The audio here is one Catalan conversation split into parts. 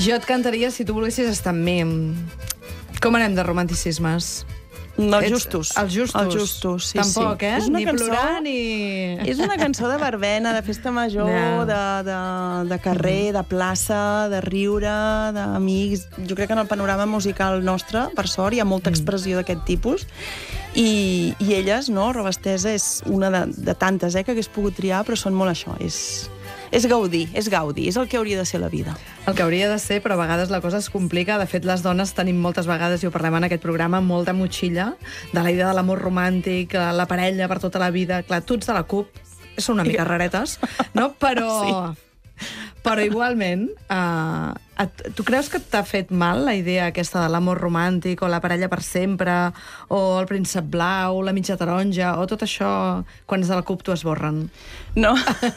Jo et cantaria Si tu volguessis estar amb mi. Com anem de romanticismes? Els justos. Els justos. Els justos, sí, Tampoc, sí. Ni plorar ni... És una cançó de verbena, de festa major, de carrer, de plaça, de riure, d'amics. Jo crec que en el panorama musical nostre, per sort, hi ha molta expressió d'aquest tipus. I elles, no? Robestesa és una de tantes que hagués pogut triar, però són molt això. És gaudir, és el que hauria de ser la vida. El que hauria de ser, però a vegades la cosa es complica. De fet, les dones tenim moltes vegades, i ho parlem en aquest programa, molta motxilla de la idea de l'amor romàntic, la parella per tota la vida. Clar, tu ets de la CUP, són una mica raretes, no? Però igualment, tu creus que t'ha fet mal la idea aquesta de l'amor romàntic, o la parella per sempre, o el príncep blau, la mitja taronja, o tot això, quan és de la CUP t'ho esborren? No.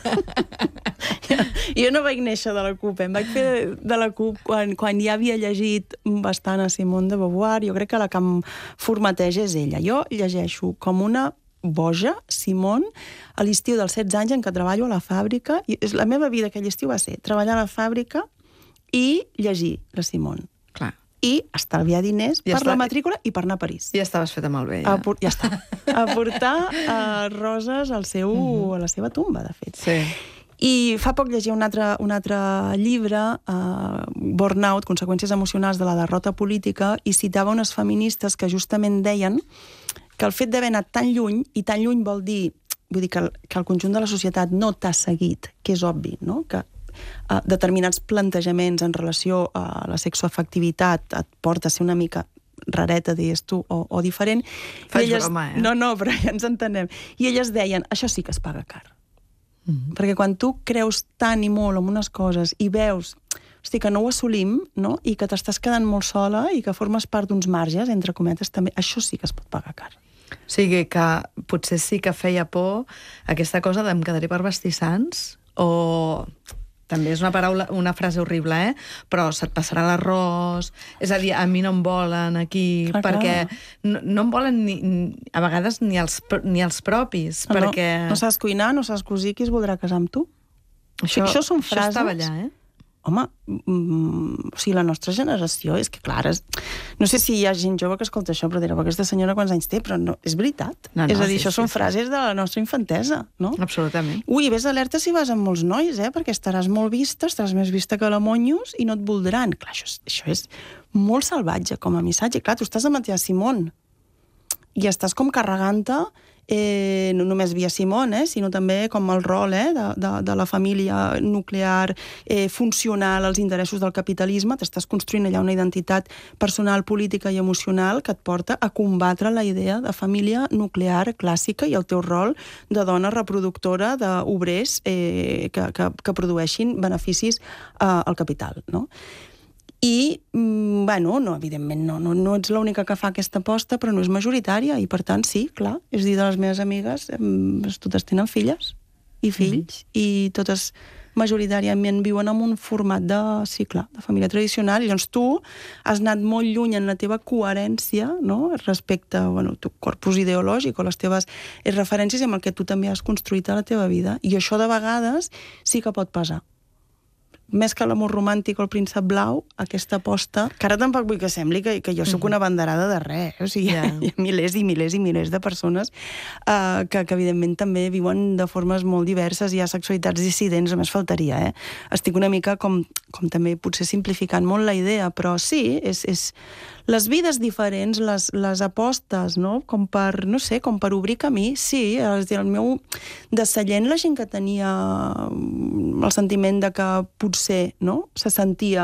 Jo no vaig néixer de la CUP, em vaig fer de la CUP quan ja havia llegit bastant a Simone de Beauvoir. Jo crec que la que em formateja és ella. Jo llegeixo com una boja, Simone, a l'estiu dels 16 anys en què treballo a la fàbrica. I la meva vida aquell estiu va ser treballar a la fàbrica i llegir la Simone. Clar. I estalviar diners per la matrícula i per anar a París. Ja estaves feta malbé, ja. Ja està. A portar roses a la seva tomba, de fet. Sí. I fa poc llegia un altre llibre, Burnout, conseqüències emocionals de la derrota política, i citava unes feministes que justament deien que el fet d'haver anat tan lluny, i tan lluny vol dir que el conjunt de la societat no t'ha seguit, que és obvi, no? Que determinats plantejaments en relació a la sexoafectivitat et porta a ser una mica rareta, deies tu, o diferent. Faig broma, No, però ja ens entenem. I elles deien, això sí que es paga car. Perquè quan tu creus tant i molt en unes coses i veus que no ho assolim, no? I que t'estàs quedant molt sola i que formes part d'uns marges, entre cometes, també, això sí que es pot pagar car. O sigui que potser sí que feia por aquesta cosa de em quedaré per vestissants, o també és una frase horrible, però se't passarà l'arròs, és a dir, a mi no em volen aquí, perquè no em volen a vegades ni els propis, perquè... No saps cuinar, no saps cosir, qui es voldrà casar amb tu? Això són frases... Això estava allà, Home, la nostra generació és que, clar, no sé si hi ha gent jove que escolta això, però dirà, aquesta senyora quants anys té? Però no, és veritat. És a dir, això són frases de la nostra infantesa, no? Absolutament. Ui, ves alerta si vas amb molts nois, perquè estaràs molt vista, estaràs més vista que la Monyos i no et voldran. Clar, això és molt salvatge com a missatge. Clar, tu estàs amb la teva Simone i estàs com carregant-te no només via Simone, sinó també com el rol de la família nuclear funcional als interessos del capitalisme. T'estàs construint allà una identitat personal, política i emocional que et porta a combatre la idea de família nuclear clàssica i el teu rol de dona reproductora d'obrers que produeixin beneficis al capital, no? I, evidentment, no ets l'única que fa aquesta aposta, però no és majoritària, i per tant, sí, clar, és dir, de les meves amigues, totes tenen filles i fills, i totes majoritàriament viuen en un format de família tradicional, i llavors tu has anat molt lluny en la teva coherència, no?, respecte al teu corpus ideològic o les teves referències amb el que tu també has construït a la teva vida, i això de vegades sí que pot pesar. Més que l'amor romàntic o el príncep blau, aquesta aposta, que ara tampoc vull que sembli que jo sóc una banderada de res, o sigui, hi ha milers i milers i milers de persones que evidentment també viuen de formes molt diverses, hi ha sexualitats dissidents, només faltaria, Estic una mica com també potser simplificant molt la idea, però sí, és les vides diferents, les apostes, no?, com per obrir camí, sí, el meu descellent, la gent que tenia el sentiment de que potser se sentia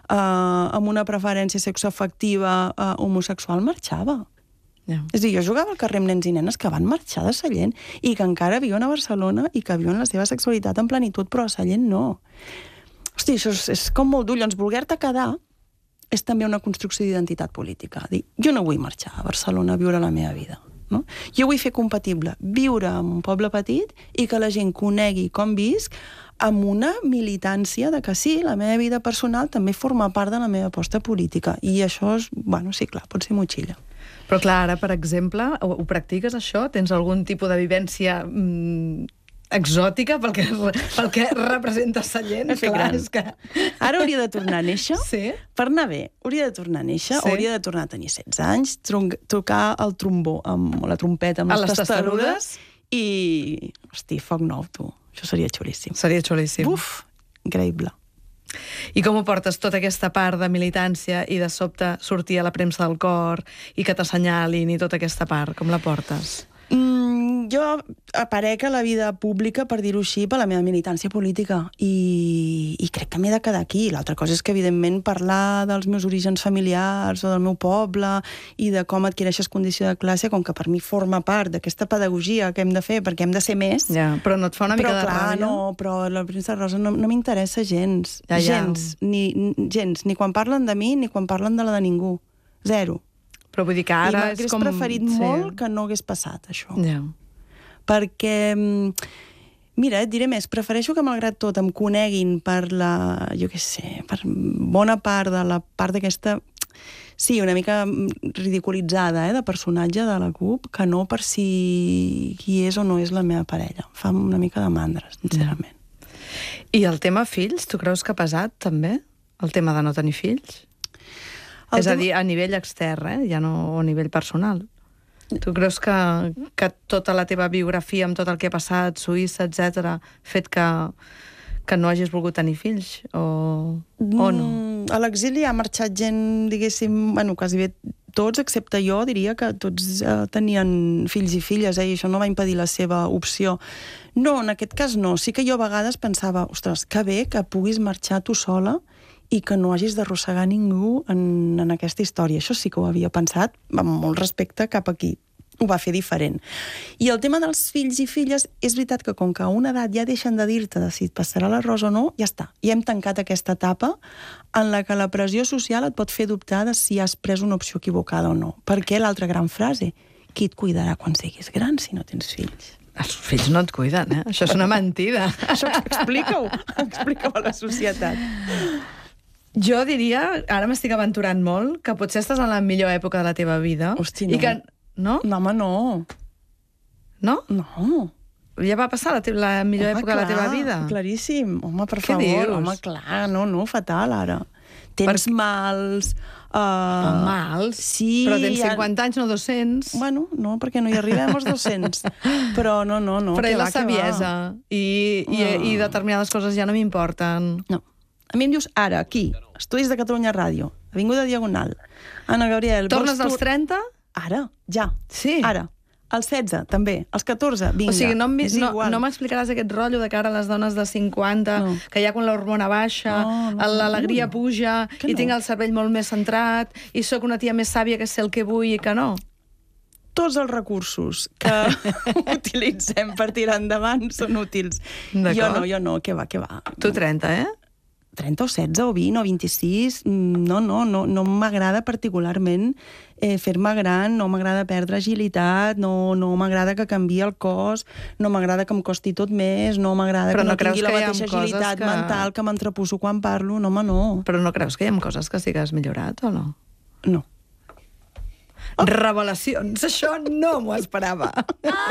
amb una preferència sexoafectiva homosexual, marxava. És a dir, jo jugava al carrer amb nens i nenes que van marxar de Sallent i que encara viuen a Barcelona i que viuen la seva sexualitat en plenitud, però a Sallent no. Hosti, això és com molt dur. Llavors, voler-te quedar és també una construcció d'identitat política. Dir, jo no vull marxar a Barcelona a viure la meva vida. No? Jo vull fer compatible viure en un poble petit i que la gent conegui com visc amb una militància de que sí, la meva vida personal també forma part de la meva aposta política. I això és, sí, clar, pot ser motxilla. Però clar, ara, per exemple, ho practiques això? Tens algun tipus de vivència exòtica pel que representa Sallent. Clar, és que... Ara hauria de tornar a néixer. Sí? Per anar bé, hauria de tornar a néixer, Sí. hauria de tornar a tenir 16 anys, tocar el trombó, amb la trompeta, amb A les les testarudes, i... Hosti, foc nou, tu. Això seria xulíssim. Seria xulíssim. Uf, increïble. I com ho portes, tota aquesta part de militància i de sobte sortir a la premsa del cor i que t'assenyalin i tota aquesta part? Com la portes? Jo aparec a la vida pública, per dir-ho així, per la meva militància política i crec que m'he de quedar aquí. L'altra cosa és que, evidentment, parlar dels meus orígens familiars o del meu poble i de com adquireixes condició de classe, com que per mi forma part d'aquesta pedagogia que hem de fer, perquè hem de ser més. Ja, però no et fa una mica de clar, ràbia? no, però la premsa rosa no m'interessa gens. Ja. Gens. Ni quan parlen de mi, ni quan parlen de la de ningú. Zero. Però vull dir que ara és com... I m'hagués preferit molt que no hagués passat, això. Ja. Perquè, mira, et diré més, prefereixo que malgrat tot em coneguin per la, jo què sé, per bona part de la part d'aquesta, sí, una mica ridiculitzada, de personatge de la CUP, que no per si qui és o no és la meva parella. Em fa una mica de mandra, sincerament. I el tema fills, tu creus que ha pesat, també? El tema de no tenir fills? És a dir, a nivell extern, ja no a nivell personal. Tu creus que tota la teva biografia amb tot el que ha passat, Suïssa, etc., fet que no hagis volgut tenir fills? O no? A l'exili ha marxat gent, diguéssim, bueno, quasi bé tots, excepte jo, diria que tots tenien fills i filles, i això no va impedir la seva opció. No, en aquest cas no. Sí que jo a vegades pensava, ostres, que bé que puguis marxar tu sola i que no hagis d'arrossegar ningú en aquesta història. Això sí que ho havia pensat, amb molt respecte cap aquí. Ho va fer diferent. I el tema dels fills i filles, és veritat que com que a una edat ja deixen de dir-te de si et passarà l'arròs o no, ja està. Ja hem tancat aquesta etapa en la que la pressió social et pot fer dubtar de si has pres una opció equivocada o no. Perquè l'altra gran frase, qui et cuidarà quan siguis gran si no tens fills? Els fills no et cuiden, Això és una mentida. Això explica-ho. Explica-ho a la societat. Jo diria, ara m'estic aventurant molt, que potser estàs en la millor època de la teva vida. Hosti, no. I que... No? No, home, no. No? No. Ja va passar la millor època de la teva vida? Claríssim. Home, per Què favor. dius? Home, clar, no, fatal, ara. Tens mals... Mals? Sí. Però tens 50 anys, no 200. Bueno, no, perquè no hi arribem als 200. Però no. Però i la saviesa i determinades coses ja no m'importen. No. A mi em dius ara, aquí, Estudis de Catalunya Ràdio, Avinguda Diagonal, Anna Gabriel... Tornes als 30? Ara, ja. Sí. Ara. Als 16, també. Als 14, vinga. O sigui, no igual. m'explicaràs aquest rotllo de cara a les dones de 50, que ja quan l'hormona baixa, l'alegria puja, i tinc el cervell molt més centrat, i sóc una tia més sàvia que sé el que vull i que no. Tots els recursos que utilitzem per tirar endavant són útils. Jo no, què va. Tu 30, 30 o 16 o 20 o 26, no m'agrada particularment fer-me gran, no m'agrada perdre agilitat, no m'agrada que canviï el cos, no m'agrada que em costi tot més, no m'agrada que no tingui la mateixa agilitat mental que m'entrepusso quan parlo, no, home, no. Però no creus que hi ha coses que sigues millorat o no? No. Revelacions, això no m'ho esperava.